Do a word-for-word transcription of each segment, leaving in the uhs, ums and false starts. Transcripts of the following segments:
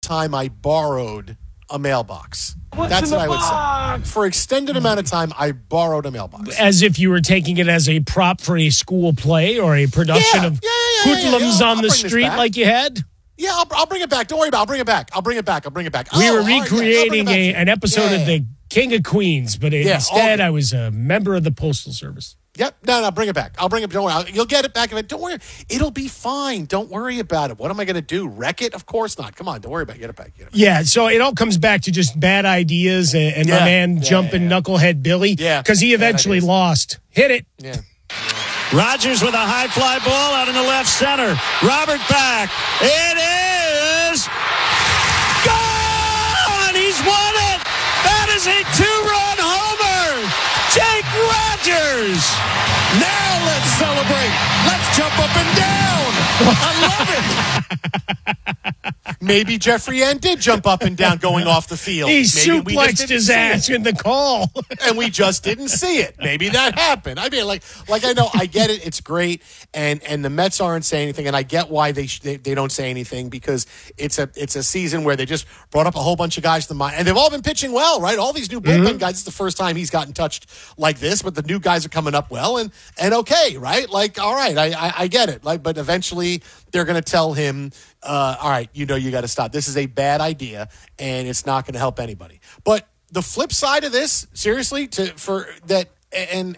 time I borrowed a mailbox. What's That's in what the I would box? say. For extended amount of time, I borrowed a mailbox. As if you were taking it as a prop for a school play or a production Yeah, of yeah, yeah, yeah, hoodlums yeah. I'll on the bring this street back. like you had? Yeah, I'll, I'll bring it back. Don't worry about it. I'll bring it back. I'll bring it back. I'll bring it back. We Oh, were all right, yeah, I'll bring it recreating back to a, you. an episode Yeah, of yeah. the King of Queens, but Yeah, instead all- I was a member of the Postal Service. Yep. No, no, bring it back. I'll bring it. Don't worry. I'll, you'll get it back. Don't worry. It'll be fine. Don't worry about it. What am I going to do? Wreck it? Of course not. Come on. Don't worry about it. Get it back. Get it back. Yeah, so it all comes back to just bad ideas and, and Yeah, my man yeah, jumping yeah, yeah. knucklehead Billy. Yeah, Because he bad eventually ideas. lost. Hit it. Yeah. Rogers with a high fly ball out in the left center. Robert back. It is gone! He's won it! That is a two-run homer! Jake Rogers! Now let's celebrate. Let's jump up and down. I love it. Maybe Jeffrey Ann did jump up and down going off the field. He Maybe we just suplexed didn't his see ass it. in the call. And we just didn't see it. Maybe that happened. I mean, like, like I know, I get it. It's great, and and the Mets aren't saying anything, and I get why they sh- they, they don't say anything because it's a it's a season where they just brought up a whole bunch of guys to the mind, and they've all been pitching well, right? All these new bullpen Mm-hmm. guys. It's the first time he's gotten touched like this, but the new guys are coming up well, and and okay, right? Like, all right, I I, I get it. Like, but eventually they're going to tell him, uh, all right, you know, you got to stop. This is a bad idea, and it's not going to help anybody. But the flip side of this, seriously, to for that, and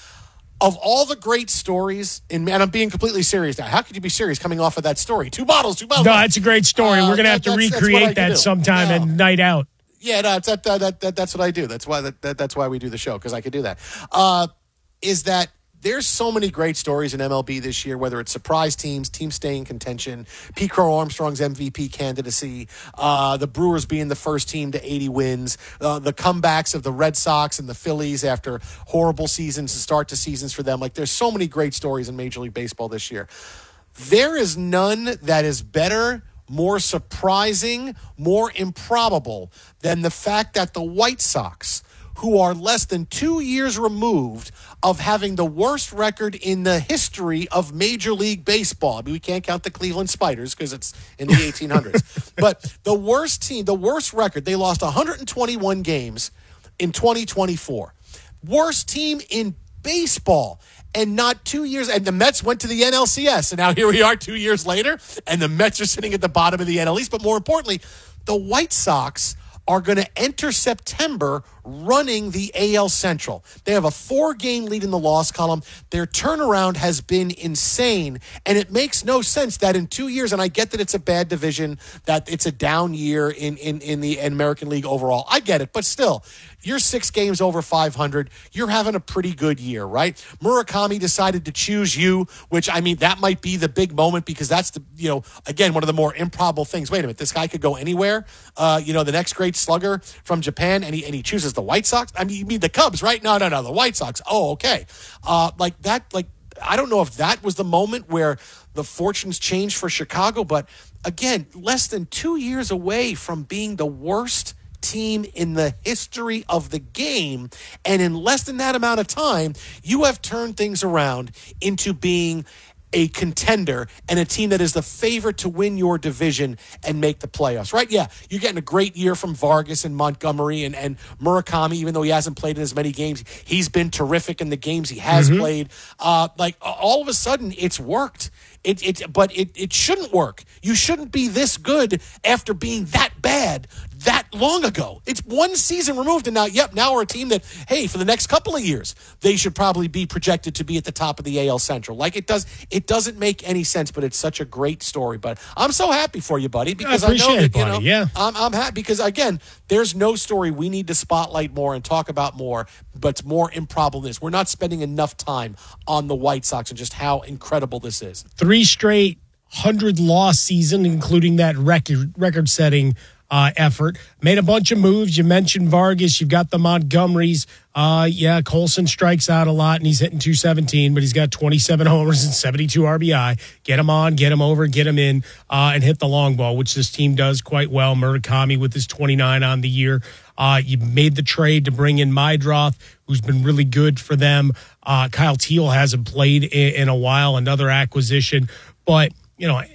of all the great stories, and, and I'm being completely serious now. How could you be serious coming off of that story? Two bottles, two bottles. No, it's a great story. Uh, We're going to have that- to that's- that's what I recreate can that do. sometime No. and night out. Yeah, no, it's that, that, that, that that's what I do. That's why that, that that's why we do the show, because I could do that. Uh, is that there's so many great stories in M L B this year, whether it's surprise teams, teams staying in contention, Pete Crow Armstrong's M V P candidacy, uh, the Brewers being the first team to eighty wins, uh, the comebacks of the Red Sox and the Phillies after horrible seasons to start to seasons for them. Like, there's so many great stories in Major League Baseball this year. There is none that is better, more surprising, more improbable than the fact that the White Sox, who are less than two years removed of having the worst record in the history of Major League Baseball. I mean, we can't count the Cleveland Spiders because it's in the eighteen hundreds. But the worst team, the worst record, they lost one hundred twenty-one games in twenty twenty-four. Worst team in baseball. And not two years, and the Mets went to the N L C S, and now here we are two years later, and the Mets are sitting at the bottom of the N L East. But more importantly, the White Sox are going to enter September running the A L Central. They have a four-game lead in the loss column. Their turnaround has been insane, and it makes no sense that in two years, and I get that it's a bad division, that it's a down year in, in, in the American League overall. I get it, but still, you're six games over five hundred. You're having a pretty good year, right? Murakami decided to choose you, which, I mean, that might be the big moment because that's the, you know, again, one of the more improbable things. Wait a minute, this guy could go anywhere. Uh, you know, the next great slugger from Japan, and he, and he chooses the White Sox. I mean, you mean the Cubs, right? No, no, no, the White Sox. Oh, okay. Uh, like that, like, I don't know if that was the moment where the fortunes changed for Chicago, but again, less than two years away from being the worst team in the history of the game, and in less than that amount of time, you have turned things around into being a contender and a team that is the favorite to win your division and make the playoffs, right? Yeah, you're getting a great year from Vargas and Montgomery and, and Murakami, even though he hasn't played in as many games. He's been terrific in the games he has mm-hmm. played. Uh, like, all of a sudden, it's worked. It, it, but it, it shouldn't work. You shouldn't be this good after being that bad that long ago. It's one season removed, and now, yep, now we're a team that, hey, for the next couple of years, they should probably be projected to be at the top of the A L Central. Like, it does, it doesn't make any sense, but it's such a great story. But I'm so happy for you, buddy, because I, I know that, it, you buddy. know, yeah. I'm, I'm happy because, again, there's no story we need to spotlight more and talk about more, but it's more improbable than this. We're not spending enough time on the White Sox and just how incredible this is. Three straight hundred-loss season, including that record record-setting uh, effort. Made a bunch of moves. You mentioned Vargas. You've got the Montgomerys. Uh, yeah, Colson strikes out a lot, and he's hitting two seventeen, but he's got twenty-seven homers and seventy-two R B I. Get him on, get him over, get him in, uh, and hit the long ball, which this team does quite well. Murakami with his twenty-nine on the year. Uh, you made the trade to bring in Mydroth, who's been really good for them. Uh, Kyle Teal hasn't played in, in a while, another acquisition. But, you know,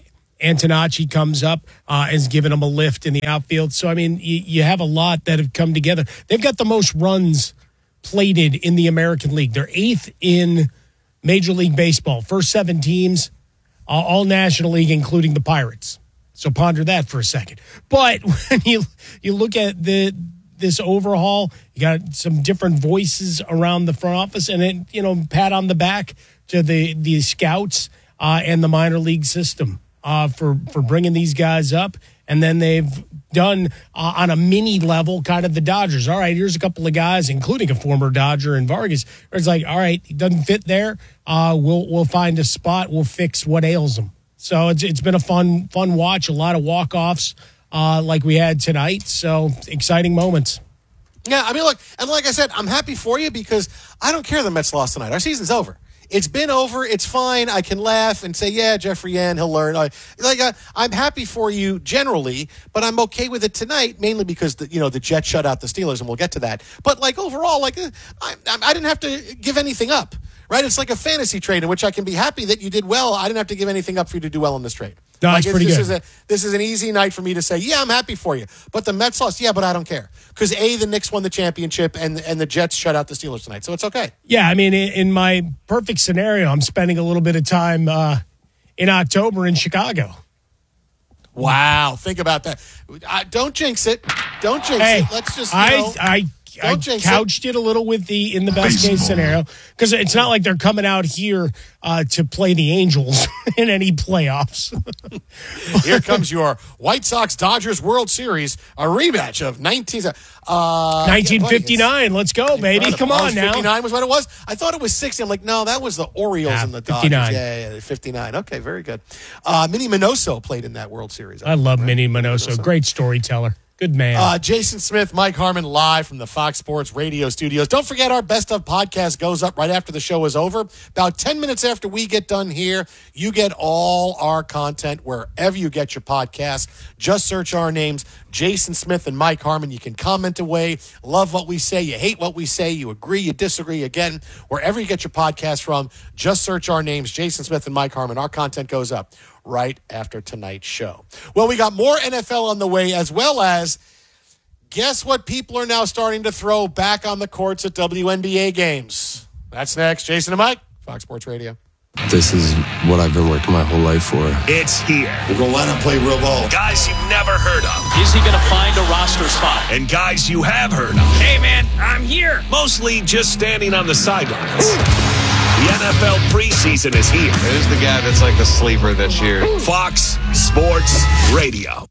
Antonacci comes up, uh, has given them a lift in the outfield. So, I mean, you, you have a lot that have come together. They've got the most runs plated in the American League. They're eighth in Major League Baseball. First seven teams, uh, all National League, including the Pirates. So ponder that for a second. But when you you look at the this overhaul, you got some different voices around the front office, and it, you know, pat on the back to the the scouts uh, and the minor league system uh, for for bringing these guys up. And then they've done uh, on a mini level, kind of the Dodgers. All right, here's a couple of guys, including a former Dodger in Vargas. It's like, all right, he doesn't fit there. Uh, we'll we'll find a spot. We'll fix what ails him. So it's it's been a fun fun watch. A lot of walk offs uh, like we had tonight. So exciting moments. Yeah, I mean, look, and like I said, I'm happy for you because I don't care the Mets lost tonight. Our season's over. It's been over. It's fine. I can laugh and say, yeah, Jeffrey Yan, he'll learn. I, like, uh, I'm happy for you generally, but I'm okay with it tonight, mainly because, the, you know, the Jets shut out the Steelers, and we'll get to that. But, like, overall, like, uh, I, I didn't have to give anything up, right? It's like a fantasy trade in which I can be happy that you did well. I didn't have to give anything up for you to do well in this trade. No, like, it's pretty this good. Is a, this is an easy night for me to say, yeah, I'm happy for you. But the Mets lost, yeah, but I don't care. Because, A, the Knicks won the championship, and, and the Jets shut out the Steelers tonight. So it's okay. Yeah, I mean, in, in my perfect scenario, I'm spending a little bit of time uh, in October in Chicago. Wow, think about that. Uh, don't jinx it. Don't jinx Hey, it. Let's just, you I, know, I, I don't jinx couched it. a little with the in the best case scenario because it's not like they're coming out here uh, to play the Angels in any playoffs. Here comes your White Sox Dodgers World Series, a rematch of nineteen, uh, nineteen fifty-nine. Let's go, baby. Come on now. fifty-nine was what it was. I thought it was sixty. I'm like, no, that was the Orioles Nah, and the fifty-nine. Dodgers. Yeah, yeah, fifty-nine. Okay, very good. Uh, Minnie Minoso played in that World Series. I love right? Minnie Minoso. Great storyteller. Good man. Uh, Jason Smith, Mike Harmon, live from the Fox Sports Radio studios. Don't forget our Best of podcast goes up right after the show is over. About ten minutes after we get done here, you get all our content wherever you get your podcasts. Just search our names, Jason Smith and Mike Harmon. You can comment away. Love what we say. You hate what we say. You agree, you disagree. Again, wherever you get your podcast from, just search our names, Jason Smith and Mike Harmon. Our content goes up right after tonight's show. Well, we got more N F L on the way, as well as guess what people are now starting to throw back on the courts at W N B A games. That's next. Jason and Mike, Fox Sports Radio. This is what I've been working my whole life for. It's here. We're going to let him play real ball. Guys you've never heard of. Is he going to find a roster spot? And guys you have heard of. Hey, man, I'm here. Mostly just standing on the sidelines. The N F L preseason is here. Who's the guy that's like the sleeper this year? Fox Sports Radio.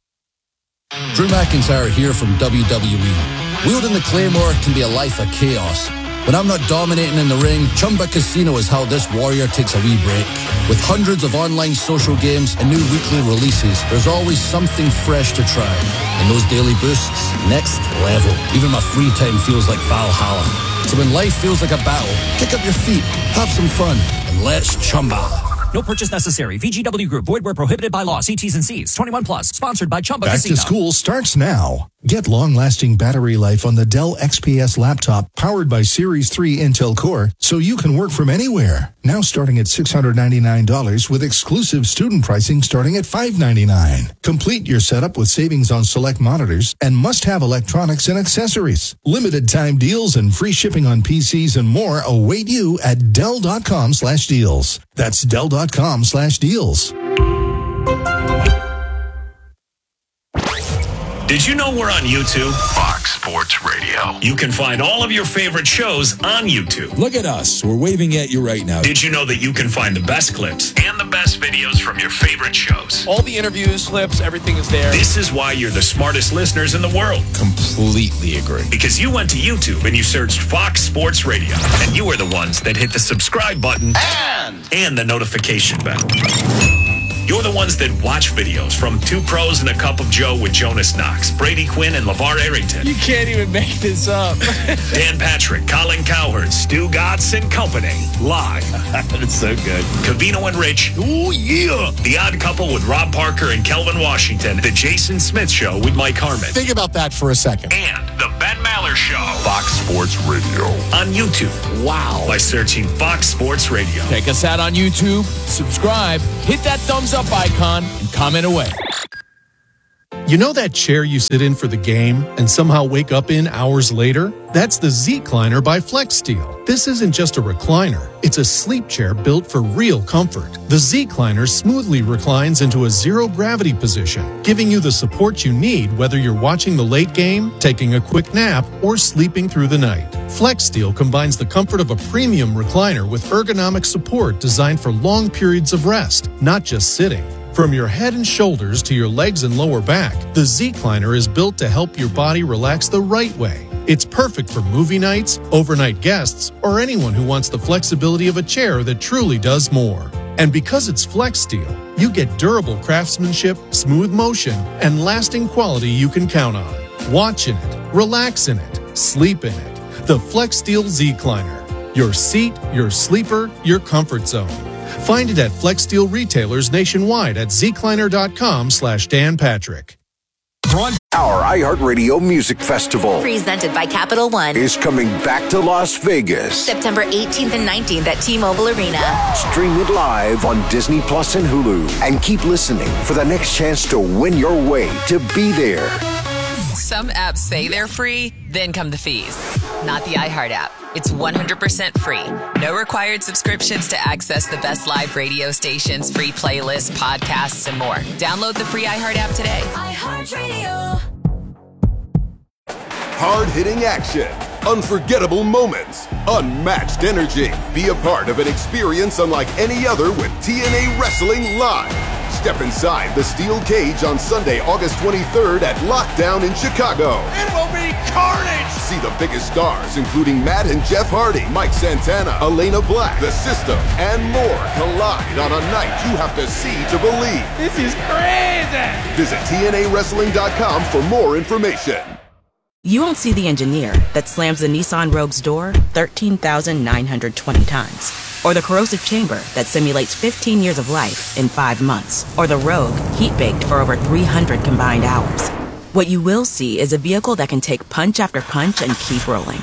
Drew McIntyre here from W W E. Wielding the Claymore can be a life of chaos. When I'm not dominating in the ring, Chumba Casino is how this warrior takes a wee break. With hundreds of online social games and new weekly releases, there's always something fresh to try. And those daily boosts, next level. Even my free time feels like Valhalla. So when life feels like a battle, kick up your feet, have some fun, and let's Chumba. No purchase necessary. V G W Group. Void where prohibited by law. See T's and C's. twenty-one plus. Sponsored by Chumba Back Casino. to school starts now. Get long-lasting battery life on the Dell X P S laptop powered by Series three Intel Core so you can work from anywhere. Now starting at six hundred ninety-nine dollars with exclusive student pricing starting at five hundred ninety-nine dollars. Complete your setup with savings on select monitors and must-have electronics and accessories. Limited time deals and free shipping on P Cs and more await you at Dell.com slash deals. That's Dell.com slash deals. Did you know we're on YouTube? Fox Sports Radio. You can find all of your favorite shows on YouTube. Look at us. We're waving at you right now. Did you know that you can find the best clips and the best videos from your favorite shows? All the interviews, clips, everything is there. This is why you're the smartest listeners in the world. Completely agree. Because you went to YouTube and you searched Fox Sports Radio. And you were the ones that hit the subscribe button And, and the notification bell. You're the ones that watch videos from Two Pros and a Cup of Joe with Jonas Knox, Brady Quinn, and LeVar Arrington. You can't even make this up. Dan Patrick, Colin Cowherd, Stu Gatz and Company. Live. That's so good. Covino and Rich. Oh, yeah. The Odd Couple with Rob Parker and Kelvin Washington. The Jason Smith Show with Mike Harmon. Think about that for a second. And The Ben Maller Show. Fox Sports Radio. On YouTube. Wow. By searching Fox Sports Radio. Check us out on YouTube. Subscribe. Hit that thumbs up up icon and comment away. You know that chair you sit in for the game and somehow wake up in hours later? That's the Z-Cliner by FlexSteel. This isn't just a recliner. It's a sleep chair built for real comfort. The Z-Cliner smoothly reclines into a zero-gravity position, giving you the support you need whether you're watching the late game, taking a quick nap, or sleeping through the night. FlexSteel combines the comfort of a premium recliner with ergonomic support designed for long periods of rest, not just sitting. From your head and shoulders to your legs and lower back, the Z-Cliner is built to help your body relax the right way. It's perfect for movie nights, overnight guests, or anyone who wants the flexibility of a chair that truly does more. And because it's FlexSteel, you get durable craftsmanship, smooth motion, and lasting quality you can count on. Watch in it, relax in it, sleep in it. The FlexSteel Z-Cliner. Your seat, your sleeper, your comfort zone. Find it at FlexSteel retailers nationwide at zcliner.com slash Dan Patrick. Our iHeartRadio Music Festival, presented by Capital One, is coming back to Las Vegas. September eighteenth and nineteenth at T-Mobile Arena. Stream it live on Disney Plus and Hulu. And keep listening for the next chance to win your way to be there. Some apps say they're free, then come the fees. Not the iHeart app. It's one hundred percent free. No required subscriptions to access the best live radio stations, free playlists, podcasts, and more. Download the free iHeart app today. iHeartRadio. Hard-hitting action, unforgettable moments, unmatched energy. Be a part of an experience unlike any other with T N A Wrestling Live. Step inside the steel cage on Sunday, August twenty-third at Lockdown in Chicago. It will be carnage! See the biggest stars, including Matt and Jeff Hardy, Mike Santana, Elena Black, The System, and more collide on a night you have to see to believe. This is crazy! Visit T N A wrestling dot com for more information. You won't see the engineer that slams the Nissan Rogue's door thirteen thousand nine hundred twenty times. Or the corrosive chamber that simulates fifteen years of life in five months. Or the Rogue heat-baked for over three hundred combined hours. What you will see is a vehicle that can take punch after punch and keep rolling.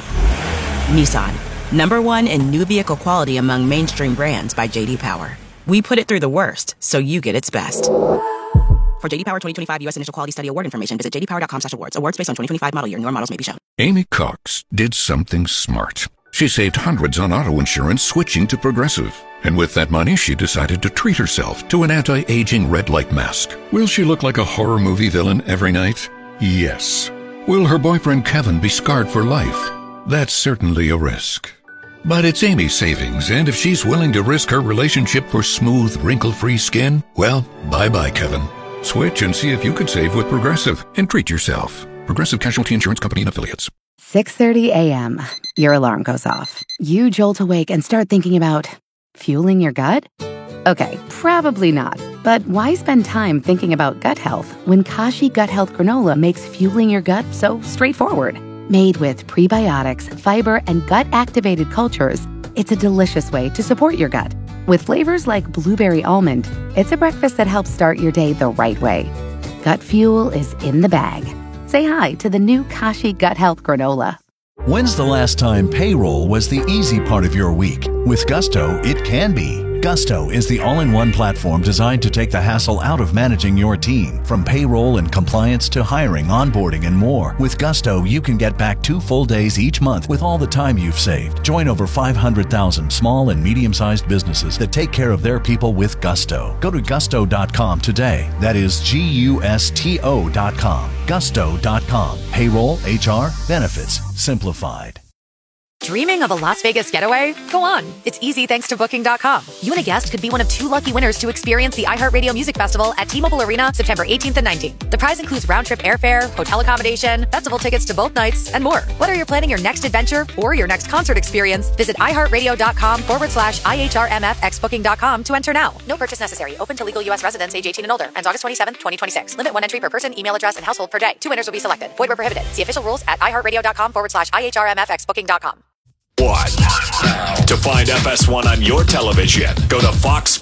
Nissan, number one in new vehicle quality among mainstream brands by J D Power. We put it through the worst, so you get its best. For J D Power twenty twenty-five U S Initial Quality Study Award information, visit j d power dot com slash awards. Awards based on twenty twenty-five model year. Newer models may be shown. Amy Cox did something smart. She saved hundreds on auto insurance switching to Progressive. And with that money, she decided to treat herself to an anti-aging red light mask. Will she look like a horror movie villain every night? Yes. Will her boyfriend Kevin be scarred for life? That's certainly a risk. But it's Amy's savings, and if she's willing to risk her relationship for smooth, wrinkle-free skin, well, bye-bye, Kevin. Switch and see if you could save with Progressive and treat yourself. Progressive Casualty Insurance Company and Affiliates. six thirty a.m. Your alarm goes off. You jolt awake and start thinking about fueling your gut? Okay, probably not. But why spend time thinking about gut health when Kashi Gut Health Granola makes fueling your gut so straightforward? Made with prebiotics, fiber, and gut-activated cultures, it's a delicious way to support your gut. With flavors like blueberry almond, it's a breakfast that helps start your day the right way. Gut fuel is in the bag. Say hi to the new Kashi Gut Health Granola. When's the last time payroll was the easy part of your week? With Gusto, it can be. Gusto is the all-in-one platform designed to take the hassle out of managing your team. From payroll and compliance to hiring, onboarding, and more. With Gusto, you can get back two full days each month with all the time you've saved. Join over five hundred thousand small and medium-sized businesses that take care of their people with Gusto. Go to gusto dot com today. That is G U S T O dot com. gusto dot com. Payroll, H R, benefits, simplified. Dreaming of a Las Vegas getaway? Go on. It's easy thanks to Booking dot com. You and a guest could be one of two lucky winners to experience the iHeartRadio Music Festival at T-Mobile Arena September eighteenth and nineteenth. The prize includes round-trip airfare, hotel accommodation, festival tickets to both nights, and more. Whether you're planning your next adventure or your next concert experience, visit iHeartRadio.com forward slash IHRMFX Booking dot com to enter now. No purchase necessary. Open to legal U S residents age eighteen and older. Ends August twenty-seventh, twenty twenty-six. Limit one entry per person, email address, and household per day. Two winners will be selected. Void where prohibited. See official rules at iHeartRadio.com forward slash IHRMFX Booking dot com. One. To find F S one on your television, go to Fox